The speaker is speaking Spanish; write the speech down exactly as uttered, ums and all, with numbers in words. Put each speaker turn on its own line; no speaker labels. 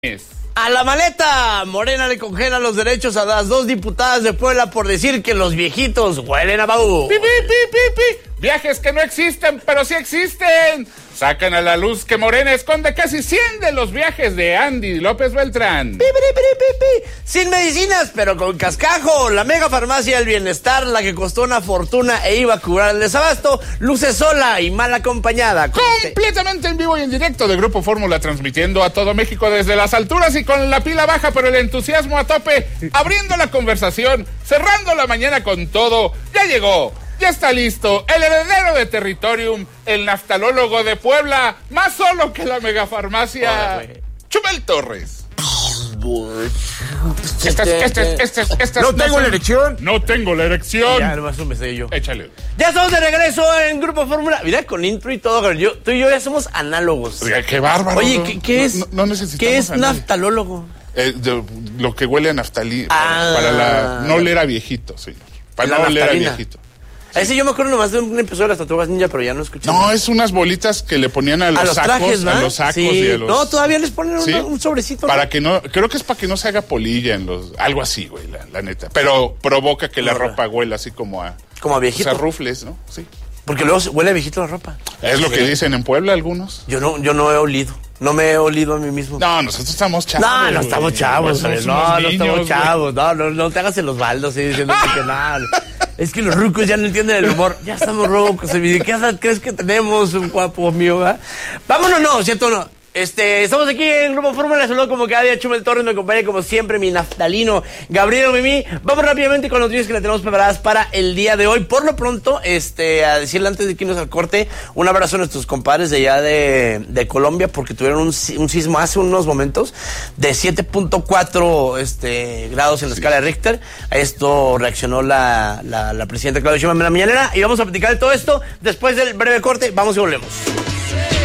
A la maleta, Morena le congela los derechos a las dos diputadas de Puebla por decir que los viejitos huelen a baú.
¡Pi, pi, pi, pi, pi! Viajes que no existen, pero sí existen. Sacan a la luz que Morena esconde casi cien de los viajes de Andy López Beltrán.
¡Pi, pi, pi, pi, pi! Sin medicinas, pero con cascajo. La mega farmacia del bienestar, la que costó una fortuna e iba a curar el desabasto, luce sola y mal acompañada.
Completamente en vivo y en directo de Grupo Fórmula, transmitiendo a todo México desde las alturas y con la pila baja, pero el entusiasmo a tope, abriendo la conversación, cerrando la mañana con todo. Ya llegó. Ya está listo, el heredero de Territorium, el naftalólogo de Puebla, más solo que la megafarmacia, oh, Chumel Torres. Este, este, este, este,
no tengo la erección.
No tengo la erección.
Ya, nomás un besillo.
Échale.
Ya estamos de regreso en Grupo Fórmula. Mira, con intro y todo, yo, tú y yo ya somos análogos.
Oiga, qué bárbaro.
Oye, ¿qué, qué es?
No, no necesitamos
¿Qué es naftalólogo?
Eh, de, lo que huele a naftalí,
ah,
para, para la, no oler a viejito, sí. Para
la
no oler a
naftalina.
viejito.
Sí. Ese yo me acuerdo nomás de un episodio de las Tortugas Ninja, pero ya no escuché.
No, es unas bolitas que le ponían a los,
a los
sacos,
trajes, ¿no?
a los sacos
sí.
y a los...
No, todavía les ponen
¿sí?
un, un sobrecito.
Para
¿no?
que no, creo que es para que no se haga polilla en los, algo así, güey, la, la neta. Pero provoca que la no, ropa huela así como a...
Como a viejito.
O sea, rufles, ¿no? Sí.
Porque luego huele a viejito la ropa.
Es lo
sí.
que dicen en Puebla algunos.
Yo no, yo no he olido. No me he olido a mí mismo.
No, nosotros estamos chavos.
No, no estamos chavos,
pues
no, no
niños,
estamos chavos. No, no, no te hagas en los baldos, ¿sí? Diciendo que nada. Es que los rucos ya no entienden el humor. Ya estamos rucos. ¿Qué edad crees que tenemos, un guapo mío? ¿Va? Vámonos, no, ¿cierto o no? Este, estamos aquí en Grupo Fórmula, saludo como cada día Chumel Torres, me acompaña como siempre mi naftalino Gabriel Mimi. Vamos rápidamente con las noticias que le tenemos preparadas para el día de hoy. Por lo pronto, este, a decirle antes de que irnos al corte, un abrazo a nuestros compadres de allá de, de Colombia, porque tuvieron un, un sismo hace unos momentos de siete punto cuatro este, grados en la sí. escala de Richter. A esto reaccionó la, la, la presidenta Claudia Sheinbaum en la mañanera, y vamos a platicar de todo esto después del breve corte. Vamos y volvemos.